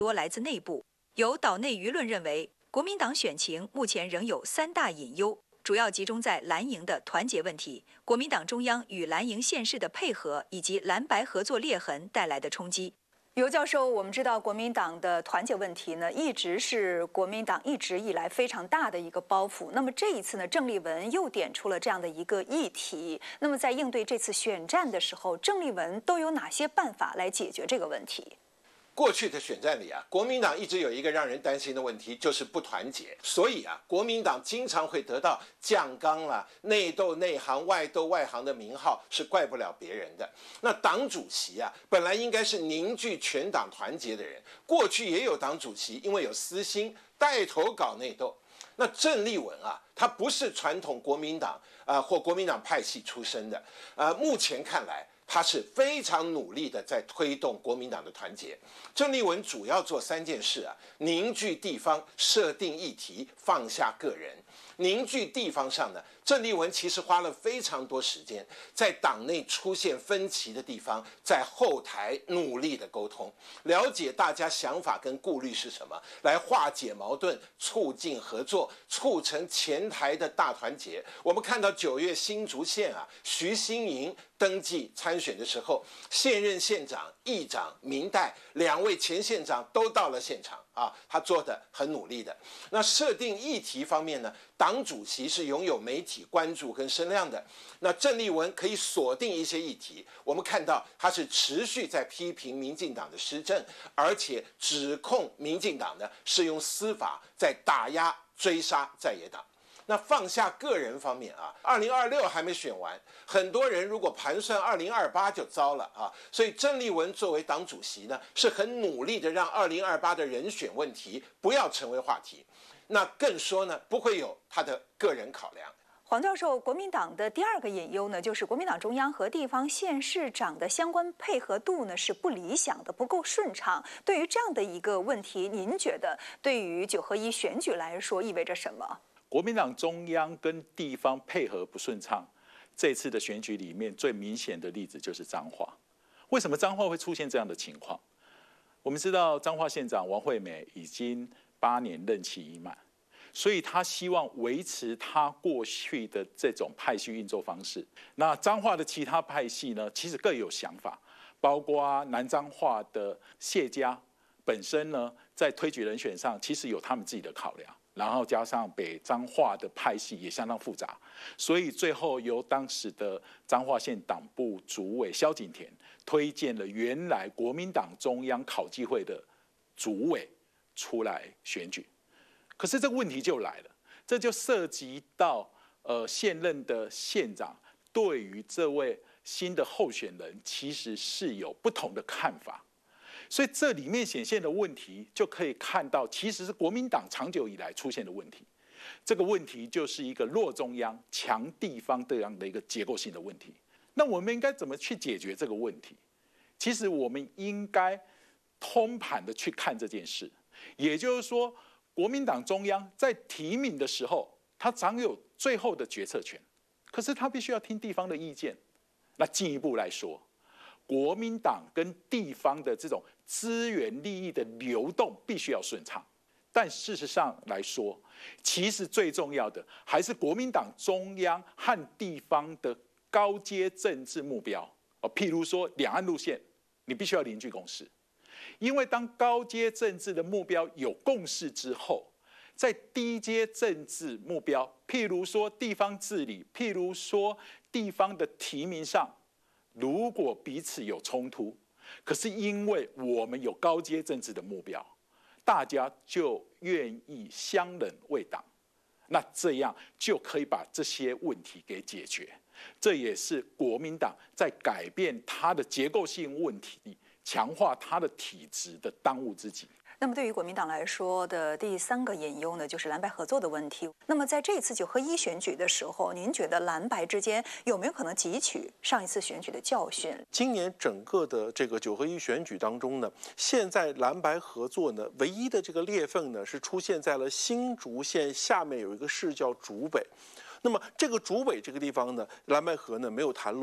多来自内部。有岛内舆论认为，国民党选情目前仍有3大隐忧，主要集中在蓝营的团结问题、国民党中央与蓝营县市的配合，以及蓝白合作裂痕带来的冲击。尤教授，我们知道国民党的团结问题呢，一直是国民党一直以来非常大的一个包袱。那么这一次呢，郑丽文又点出了这样的一个议题。那么在应对这次选战的时候，郑丽文都有哪些办法来解决这个问题？ 过去的选战里啊，国民党一直有一个让人担心的问题，就是不团结。所以啊，国民党经常会得到酱缸啦、内斗内行、外斗外行的名号，是怪不了别人的。那党主席啊，本来应该是凝聚全党团结的人，过去也有党主席因为有私心带头搞内斗。那郑丽文啊，他不是传统国民党或国民党派系出身的，目前看来，他是非常努力的在推动国民党的团结。郑丽文主要做3件事啊：凝聚地方、设定议题、放下个人。凝聚地方上呢，郑丽文其实花了非常多时间，在党内出现分歧的地方，在后台努力的沟通，了解大家想法跟顾虑是什么，来化解矛盾，促进合作，促成前台的大团结。我们看到9月新竹县啊，徐新营登记参选的时候，现任县长、议长明代2位前县长都到了现场啊，他做得很努力的。那设定议题方面呢，党主席是拥有媒体关注跟声量的。那郑丽文可以锁定一些议题，我们看到他是持续在批评民进党的施政，而且指控民进党呢是用司法在打压追杀在野党。那放下个人方面啊，2026还没选完，很多人如果盘算2028就糟了啊。所以郑丽文作为党主席呢，是很努力的让2028的人选问题不要成为话题。那更说呢，不会有他的个人考量。 黄教授，国民党的第2个隐忧呢，就是国民党中央和地方县市长的相关配合度呢是不理想的，不够顺畅。对于这样的一个问题，您觉得对于9合1选举来说意味着什么？ 国民党中央跟地方配合不顺畅，这次的选举里面最明显的例子就是彰化。为什么彰化会出现这样的情况？我们知道彰化县长王惠美已经8年任期已满，所以他希望维持他过去的这种派系运作方式。那彰化的其他派系呢，其实各有想法，包括南彰化的谢家本身呢，在推举人选上其实有他们自己的考量。然后加上北彰化的派系也相当复杂，所以最后由当时的彰化县党部主委萧景田推荐了原来国民党中央考纪会的主委出来选举。可是这个问题就来了，这就涉及到现任的县长对于这位新的候选人其实是有不同的看法。所以这里面显现的问题，就可以看到，其实是国民党长久以来出现的问题。这个问题就是一个弱中央、强地方这样的一个结构性的问题。那我们应该怎么去解决这个问题？其实我们应该通盘的去看这件事。也就是说，国民党中央在提名的时候，他掌有最后的决策权，可是他必须要听地方的意见。那进一步来说，国民党跟地方的这种资源利益的流动必须要顺畅，但事实上来说，其实最重要的还是国民党中央和地方的高阶政治目标。譬如说两岸路线，你必须要凝聚共识，因为当高阶政治的目标有共识之后，在低阶政治目标，譬如说地方治理，譬如说地方的提名上，如果彼此有冲突，可是因为我们有高阶政治的目标，大家就愿意相忍为党，那这样就可以把这些问题给解决。这也是国民党在改变它的结构性问题、强化它的体制的当务之急。 那么对于国民党来说的第3个隐忧呢，就是蓝白合作的问题。那么在这次9合1选举的时候，您觉得蓝白之间有没有可能汲取上一次选举的教训？ 今年整个的这个9合1选举当中呢，现在蓝白合作呢，唯一的这个裂缝呢，是出现在了新竹县下面有一个市叫竹北。那么这个竹北这个地方呢，蓝白合呢没有谈拢。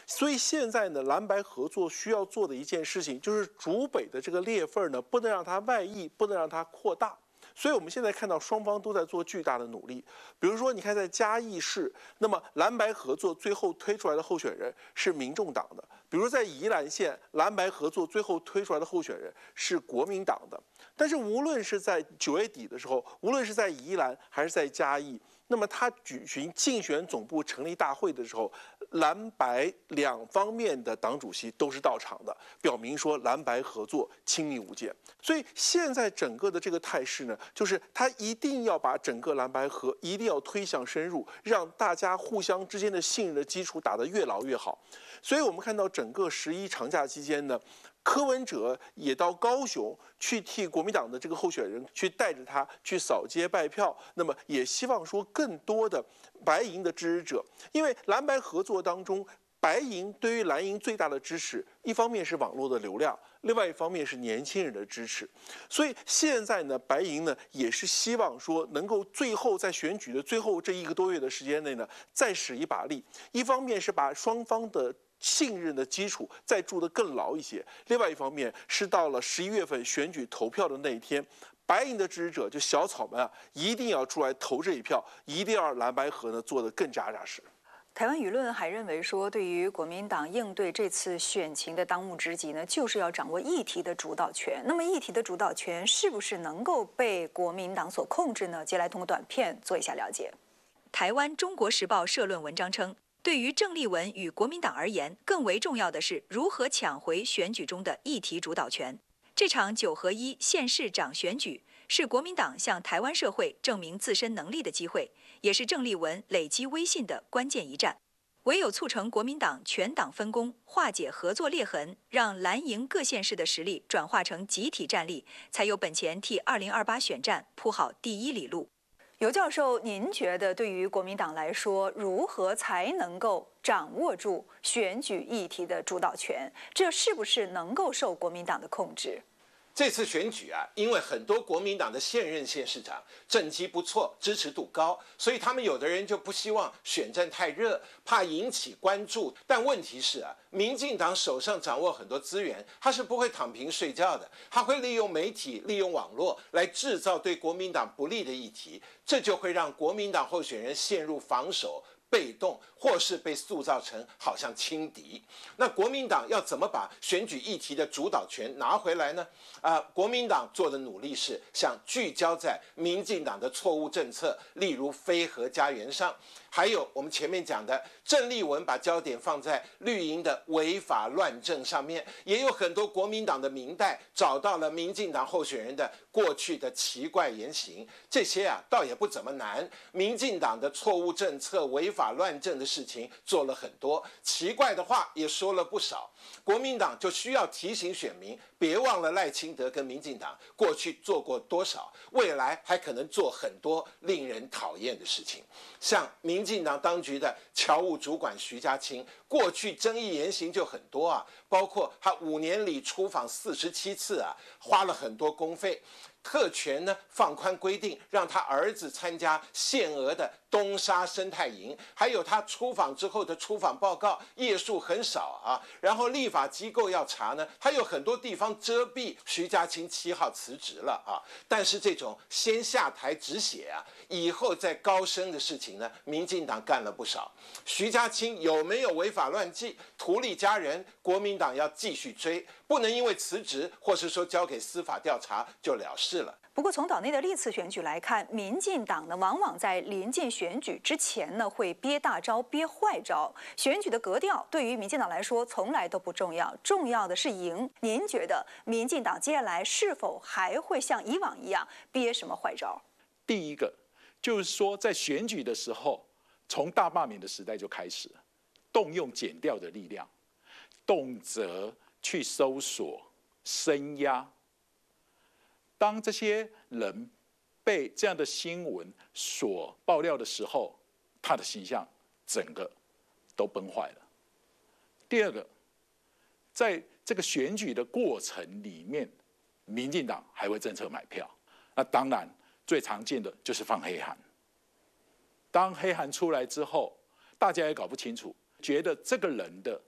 所以现在呢，蓝白合作需要做的一件事情，就是主北的这个裂缝呢，不能让它外溢，不能让它扩大。所以我们现在看到双方都在做巨大的努力。比如说，你看在嘉义市，那么蓝白合作最后推出来的候选人是民众党的；比如在宜兰县，蓝白合作最后推出来的候选人是国民党的。但是无论是在9月底的时候，无论是在宜兰还是在嘉义，那么他举行竞选总部成立大会的时候，蓝白两方面的党主席都是到场的，表明说蓝白合作亲密无间。所以现在整个的这个态势呢，就是他一定要把整个蓝白合一定要推向深入，让大家互相之间的信任的基础打得越牢越好。所以我们看到整个11长假期间呢，柯文哲也到高雄去替国民党的这个候选人去带着他去扫街拜票，那么也希望说更多的白营的支持者，因为蓝白合作当中，白营对于蓝营最大的支持，一方面是网络的流量，另外一方面是年轻人的支持。所以现在呢，白营呢也是希望说能够最后在选举的最后这1个多月的时间内呢，再使一把力，一方面是把双方的信任的基础再筑得更牢一些，另外一方面是到了11月份选举投票的那一天，白营的支持者就小草们啊，一定要出来投这一票，一定要让蓝白合呢做得更扎实。 台湾舆论还认为说，对于国民党应对这次选情的当务之急呢，就是要掌握议题的主导权。那么议题的主导权是不是能够被国民党所控制呢？接下来通过短片做一下了解。台湾《中国时报》社论文章称，对于郑丽文与国民党而言，更为重要的是如何抢回选举中的议题主导权。这场9合1县市长选举是国民党向台湾社会证明自身能力的机会，也是郑丽文累积威信的关键一战。唯有促成国民党全党分工，化解合作裂痕，让蓝营各县市的实力转化成集体战力，才有本钱替2028选战铺好第一里路。尤教授，您觉得对于国民党来说，如何才能够掌握住选举议题的主导权？这是不是能够受国民党的控制？ 这次选举啊，因为很多国民党的现任县市长政绩不错，支持度高，所以他们有的人就不希望选战太热，怕引起关注。但问题是啊，民进党手上掌握很多资源，他是不会躺平睡觉的，他会利用媒体、利用网络来制造对国民党不利的议题，这就会让国民党候选人陷入防守、被动，或是被塑造成好像轻敌。那国民党要怎么把选举议题的主导权拿回来呢？国民党做的努力是想聚焦在民进党的错误政策，例如非核家园上，还有我们前面讲的郑丽文把焦点放在绿营的违法乱政上面，也有很多国民党的民代找到了民进党候选人的过去的奇怪言行，这些啊倒也不怎么难。民进党的错误政策、违法乱政的事情做了很多，奇怪的话也说了不少。国民党就需要提醒选民，别忘了赖清德跟民进党过去做过多少，未来还可能做很多令人讨厌的事情。像民进党当局的侨务主管徐家清，过去争议言行就很多啊，包括他5年里出访47次啊，花了很多公费。特权呢放宽规定，让他儿子参加限额的东沙生态营，还有他出访之后的出访报告页数很少啊。然后立法机构要查呢，他有很多地方遮蔽。徐家清7号辞职了啊，但是这种先下台止血啊，以后再高升的事情呢，民进党干了不少。徐家清有没有违法乱纪、图利家人，国民党要继续追，不能因为辞职或是说交给司法调查就了事了。 不过，从岛内的历次选举来看，民进党呢，往往在临近选举之前呢，会憋大招、憋坏招。选举的格调对于民进党来说，从来都不重要，重要的是赢。您觉得民进党接下来是否还会像以往一样憋什么坏招？ 第一个就是说，在选举的时候，从大罢免的时代就开始了，动用检调的力量，动辄去搜索、声压。当这些人被这样的新闻所爆料的时候，他的形象整个都崩坏了。第二个，在这个选举的过程里面，民进党还会政策买票。那当然最常见的就是放黑函。当黑函出来之后，大家也搞不清楚，觉得这个人的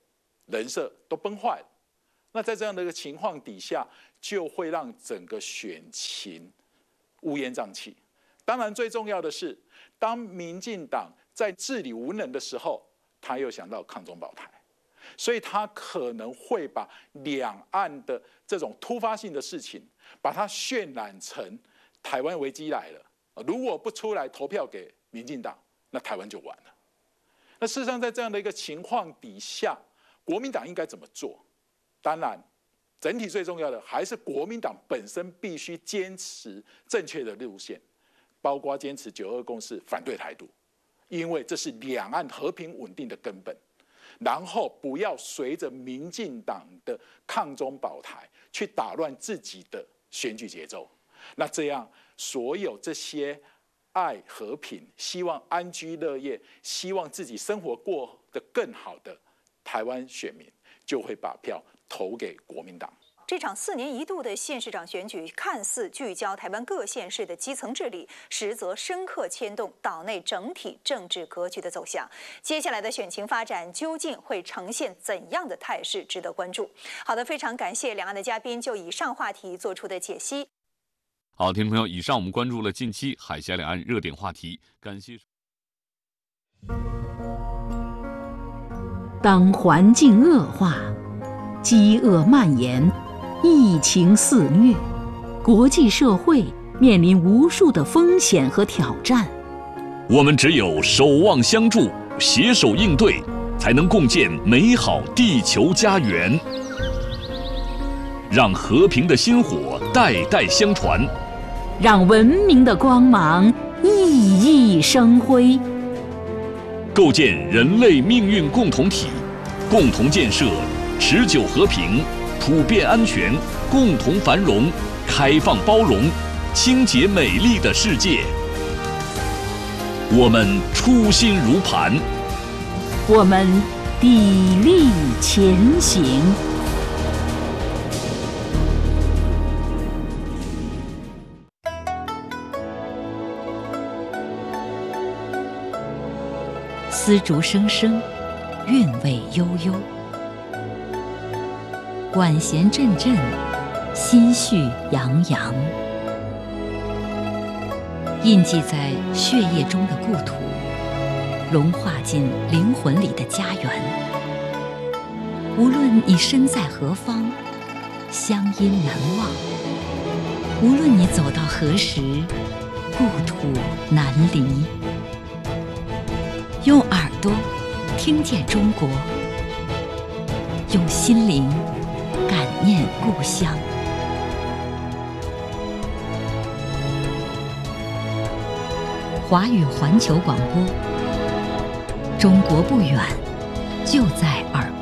人设都崩坏了。那在这样的一个情况底下，就会让整个选情乌烟瘴气。当然，最重要的是，当民进党在治理无能的时候，他又想到抗中保台，所以他可能会把两岸的这种突发性的事情，把它渲染成台湾危机来了。如果不出来投票给民进党，那台湾就完了。那事实上，在这样的一个情况底下，国民党应该怎么做？当然，整体最重要的还是国民党本身必须坚持正确的路线，包括坚持9·2共识，反对台独，因为这是两岸和平稳定的根本。然后不要随着民进党的抗中保台去打乱自己的选举节奏。那这样，所有这些爱和平、希望安居乐业、希望自己生活过得更好的台湾选民，就会把票投给国民党。 这场4年一度的县市长选举，看似聚焦台湾各县市的基层治理，实则深刻牵动岛内整体政治格局的走向。接下来的选情发展究竟会呈现怎样的态势，值得关注。好的，非常感谢两岸的嘉宾就以上话题做出的解析。 好，听众朋友，以上我们关注了近期海峡两岸热点话题，感谢。 当环境恶化、饥饿蔓延、疫情肆虐，国际社会面临无数的风险和挑战。 我们只有守望相助，携手应对，才能共建美好地球家园。让和平的薪火代代相传， 让文明的光芒熠熠生辉。 构建人类命运共同体，共同建设持久和平、普遍安全、共同繁荣、开放包容、清洁美丽的世界。我们初心如磐， 我们砥砺前行。丝竹声声，韵味悠悠。管弦阵阵，心绪洋洋。印记在血液中的故土，融化进灵魂里的家园。无论你身在何方，乡音难忘；无论你走到何时，故土难离。用耳朵听见中国，用心灵感念故乡。华语环球广播，中国不远，就在耳边。